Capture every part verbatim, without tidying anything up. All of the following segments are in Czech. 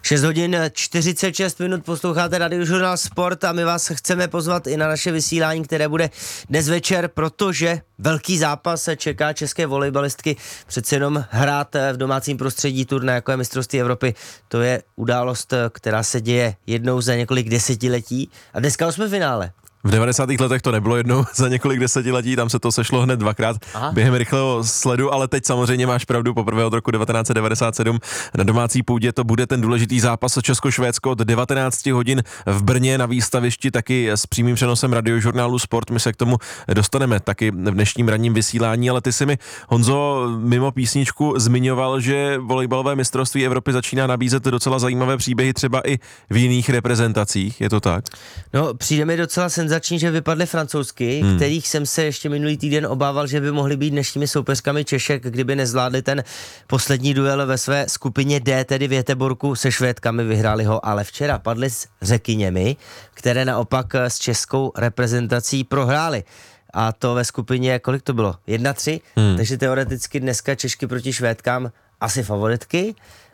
šest hodin čtyřicet šest minut posloucháte Radiožurnál Sport a my vás chceme pozvat i na naše vysílání, které bude dnes večer, protože velký zápas čeká české volejbalistky přece jenom hrát v domácím prostředí turnaje, jako je mistrovství Evropy. To je událost, která se děje jednou za několik desetiletí a dneska osmifinále. V devadesátých letech to nebylo jednou za několik desetiletí, tam se to sešlo hned dvakrát Aha. během rychlého sledu, ale teď samozřejmě máš pravdu, poprvé od roku devatenáct set devadesát sedm na domácí půdě to bude ten důležitý zápas Česko-Švédsko od devatenáct hodin v Brně na výstavišti, taky s přímým přenosem Radiožurnálu Sport. My se k tomu dostaneme taky v dnešním ranním vysílání, ale ty si mi, Honzo, mimo písničku zmiňoval, že volejbalové mistrovství Evropy začíná nabízet docela zajímavé příběhy třeba i v jiných reprezentacích, je to tak? No, přijde mi docela senzační, že vypadly francouzsky, hmm. kterých jsem se ještě minulý týden obával, že by mohli být dnešními soupeřkami Češek, kdyby nezvládli ten poslední duel ve své skupině D, tedy v Göteborgu se Švédkami, vyhráli ho, ale včera padly s Řekyněmi, které naopak s českou reprezentací prohrály. A to ve skupině, kolik to bylo? jedna tři, hmm. takže teoreticky dneska Češky proti Švédkám asi favoritky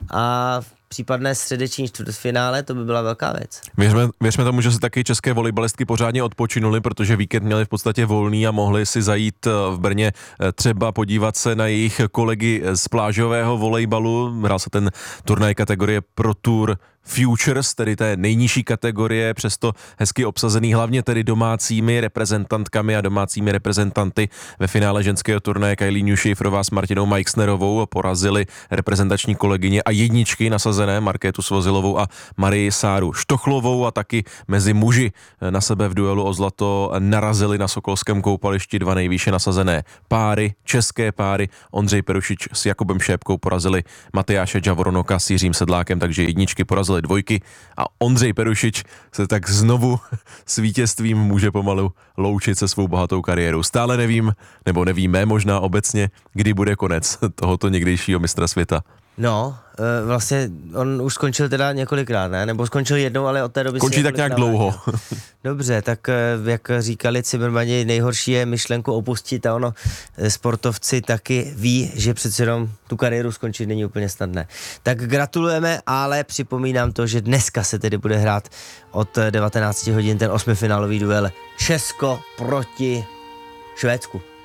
a případné středeční čtvrtfinále, to by byla velká věc. Věřme, věřme tomu, že se taky české volejbalistky pořádně odpočinuli, protože víkend měli v podstatě volný a mohli si zajít v Brně třeba podívat se na jejich kolegy z plážového volejbalu. Hrál se ten turnaj kategorie Pro Tour Futures, tedy té nejnižší kategorie, přesto hezky obsazený hlavně tedy domácími reprezentantkami a domácími reprezentanty. Ve finále ženského turnaje Kylie Newshaferová s Martinou Majksnerovou porazili reprezentační kolegyně a jedničky nasazené Markétu Svozilovou a Marii Sáru Štochlovou a taky mezi muži na sebe v duelu o zlato narazili na Sokolském koupališti dva nejvýše nasazené páry, české páry. Ondřej Perušič s Jakubem Šépkou porazili Matyáše Javoronoka s Jiřím Sedlákem, takže jedničky porazili dvojky a Ondřej Perušič se tak znovu s vítězstvím může pomalu loučit se svou bohatou kariérou. Stále nevím, nebo nevíme možná obecně, kdy bude konec tohoto někdejšího mistra světa. No, vlastně on už skončil teda několikrát, ne? Nebo skončil jednou, ale od té doby... Končí tak nějak dlouho. Dobře, tak jak říkali Cimrmani, nejhorší je myšlenku opustit a ono sportovci taky ví, že přece jenom tu kariéru skončit není úplně snadné. Tak gratulujeme, ale připomínám to, že dneska se tedy bude hrát od devatenáct hodin ten osmifinálový duel Česko proti Švédsku.